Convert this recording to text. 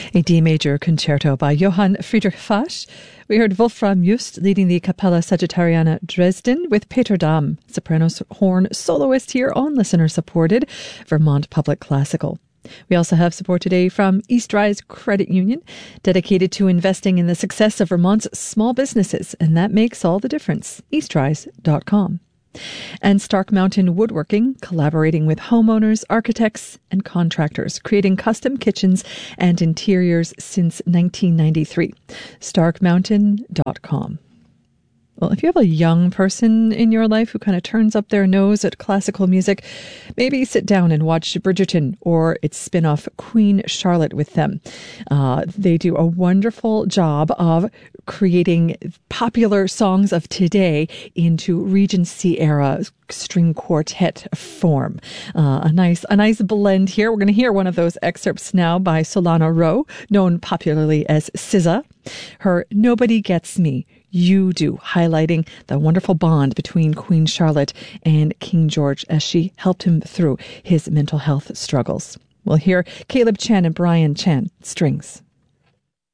A D major concerto by Johann Friedrich Fasch. We heard Wolfram Just leading the Capella Sagittariana Dresden with Peter Dahm, soprano horn soloist here on listener-supported Vermont Public Classical. We also have support today from Eastrise Credit Union, dedicated to investing in the success of Vermont's small businesses, and that makes all the difference. Eastrise.com. And Stark Mountain Woodworking, collaborating with homeowners, architects, and contractors, creating custom kitchens and interiors since 1993. StarkMountain.com. Well, if you have a young person in your life who kind of turns up their nose at classical music, maybe sit down and watch Bridgerton or its spin-off Queen Charlotte with them. They do a wonderful job of creating popular songs of today into Regency-era string quartet form. A nice blend here. We're going to hear one of those excerpts now by Solana Rowe, known popularly as SZA. Her Nobody Gets Me, You Do, highlighting the wonderful bond between Queen Charlotte and King George as she helped him through his mental health struggles. We'll hear Caleb Chan and Brian Chan, strings.